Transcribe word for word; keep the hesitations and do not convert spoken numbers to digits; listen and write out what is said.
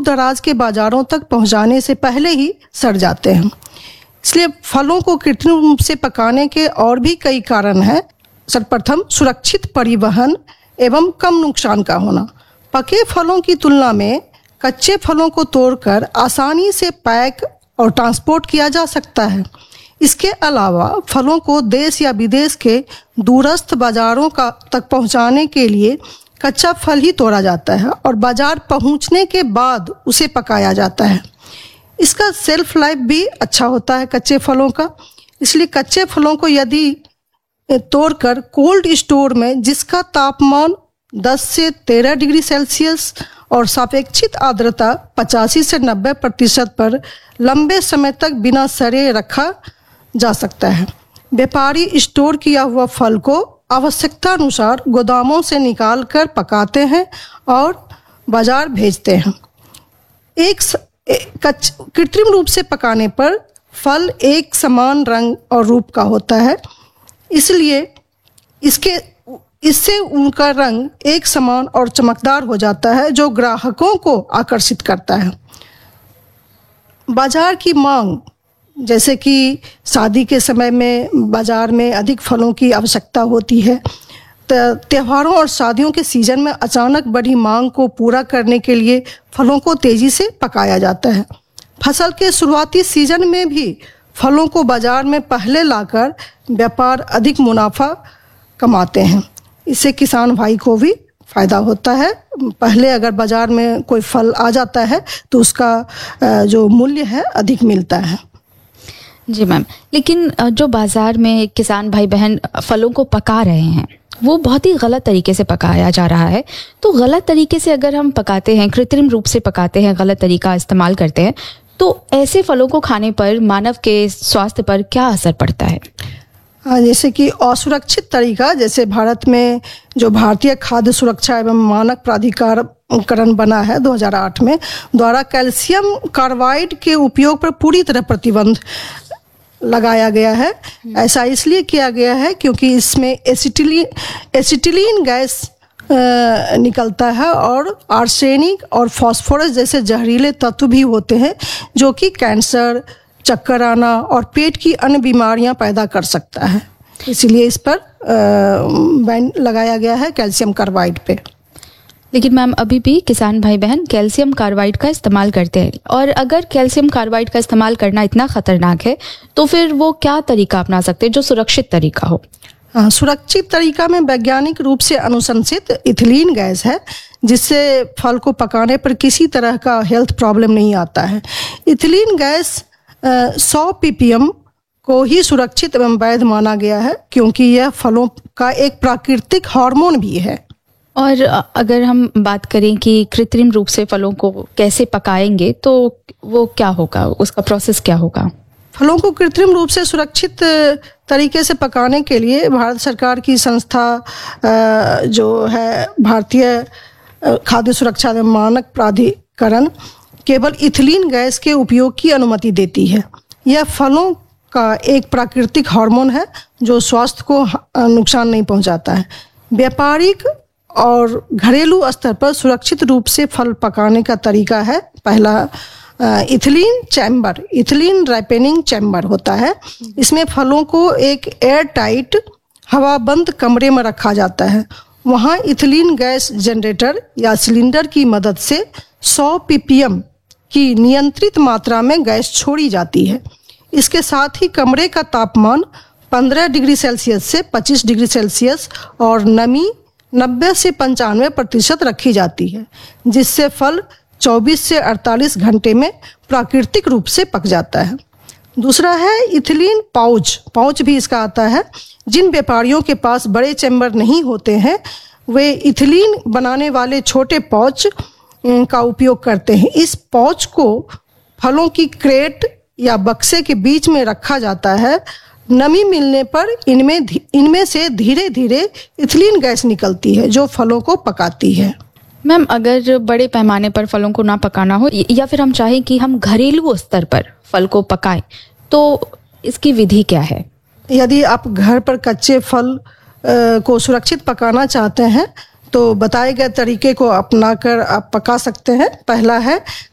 दराज के बाजारों तक पहुंचाने से पहले ही सड़ जाते हैं। इसलिए फलों को कृत्रिम रूप से पकाने के और भी कई कारण हैं। सर्वप्रथम, सुरक्षित परिवहन एवं कम नुकसान का होना। पके फलों की तुलना में कच्चे फलों को तोड़कर आसानी से पैक और ट्रांसपोर्ट किया जा सकता है। इसके अलावा फलों को देश या विदेश के दूरस्थ बाजारों का तक पहुंचाने के लिए कच्चा फल ही तोड़ा जाता है और बाजार पहुंचने के बाद उसे पकाया जाता है। इसका सेल्फ लाइफ भी अच्छा होता है कच्चे फलों का। इसलिए कच्चे फलों को यदि तोड़कर कोल्ड स्टोर में, जिसका तापमान दस से तेरह डिग्री सेल्सियस और सापेक्षिक आर्द्रता पचासी से नब्बे प्रतिशत पर लंबे समय तक बिना सड़े रखा जा सकता है। व्यापारी स्टोर किया हुआ फल को आवश्यकता अनुसार गोदामों से निकाल कर पकाते हैं और बाजार भेजते हैं। एक कृत्रिम रूप से पकाने पर फल एक समान रंग और रूप का होता है, इसलिए इसके इससे उनका रंग एक समान और चमकदार हो जाता है, जो ग्राहकों को आकर्षित करता है। बाजार की मांग, जैसे कि शादी के समय में बाजार में अधिक फलों की आवश्यकता होती है, त्योहारों और शादियों के सीजन में अचानक बढ़ी मांग को पूरा करने के लिए फलों को तेजी से पकाया जाता है। फसल के शुरुआती सीजन में भी फलों को बाजार में पहले लाकर व्यापार अधिक मुनाफा कमाते हैं। इससे किसान भाई को भी फायदा होता है। पहले अगर बाजार में कोई फल आ जाता है तो उसका जो मूल्य है अधिक मिलता है। जी मैम, लेकिन जो बाजार में किसान भाई बहन फलों को पका रहे हैं वो बहुत ही गलत तरीके से पकाया जा रहा है। तो गलत तरीके से अगर हम पकाते हैं, कृत्रिम रूप से पकाते हैं, गलत तरीका इस्तेमाल करते हैं, तो ऐसे फलों को खाने पर मानव के स्वास्थ्य पर क्या असर पड़ता है? हाँ, जैसे कि असुरक्षित तरीका, जैसे भारत में जो भारतीय खाद्य सुरक्षा एवं मानक प्राधिकरण बना है दो हज़ार आठ में, द्वारा कैल्शियम कार्बाइड के उपयोग पर पूरी तरह प्रतिबंध लगाया गया है। ऐसा इसलिए किया गया है क्योंकि इसमें एसिटिलीन एसिटिलीन गैस निकलता है और आर्सेनिक और फास्फोरस जैसे जहरीले तत्व भी होते हैं, जो कि कैंसर, चक्कर आना और पेट की अन्य बीमारियां पैदा कर सकता है। इसीलिए इस पर बैन लगाया गया है कैल्शियम कार्बाइड पे। लेकिन मैम, अभी भी किसान भाई बहन कैल्शियम कार्बाइड का इस्तेमाल करते हैं, और अगर कैल्शियम कार्बाइड का इस्तेमाल करना इतना खतरनाक है तो फिर वो क्या तरीका अपना सकते हैं जो सुरक्षित तरीका हो? हाँ, सुरक्षित तरीका में वैज्ञानिक रूप से अनुशंसित इथिलीन गैस है, जिससे फल को पकाने पर किसी तरह का हेल्थ प्रॉब्लम नहीं आता है। इथिलीन गैस सौ पीपीएम को ही सुरक्षित एवं वैध माना गया है, क्योंकि यह फलों का एक प्राकृतिक हार्मोन भी है। और अगर हम बात करें कि कृत्रिम रूप से फलों को कैसे पकाएंगे तो वो क्या होगा, उसका प्रोसेस क्या होगा? फलों को कृत्रिम रूप से सुरक्षित तरीके से पकाने के लिए भारत सरकार की संस्था जो है भारतीय खाद्य सुरक्षा एवं मानक प्राधिकरण केवल इथिलीन गैस के उपयोग की अनुमति देती है। यह फलों का एक प्राकृतिक हार्मोन है जो स्वास्थ्य को नुकसान नहीं पहुंचाता है। व्यापारिक और घरेलू स्तर पर सुरक्षित रूप से फल पकाने का तरीका है, पहला इथिलीन चैम्बर, इथिलीन रैपेनिंग चैम्बर होता है। इसमें फलों को एक एयर टाइट हवाबंद कमरे में रखा जाता है। वहाँ इथिलीन गैस जनरेटर या सिलेंडर की मदद से सौ पीपीएम की नियंत्रित मात्रा में गैस छोड़ी जाती है। इसके साथ ही कमरे का तापमान पंद्रह डिग्री सेल्सियस से पच्चीस डिग्री सेल्सियस और नमी नब्बे से पंचानवे प्रतिशत रखी जाती है, जिससे फल चौबीस से अड़तालीस घंटे में प्राकृतिक रूप से पक जाता है। दूसरा है इथिलीन पाउच, पाउच भी इसका आता है। जिन व्यापारियों के पास बड़े चैम्बर नहीं होते हैं वे इथिलीन बनाने वाले छोटे पाउच का उपयोग करते हैं। इस पाउच को फलों की क्रेट या बक्से के बीच में रखा जाता है। नमी मिलने पर इनमें इनमें से धीरे धीरे इथिलीन गैस निकलती है जो फलों को पकाती है। मैम, अगर बड़े पैमाने पर फलों को ना पकाना हो या फिर हम चाहें कि हम घरेलू स्तर पर फल को पकाएं, तो इसकी विधि क्या है? यदि आप घर पर कच्चे फल को सुरक्षित पकाना चाहते हैं तो बताए गए तरीके को अपनाकर आप पका सकते हैं। पहला है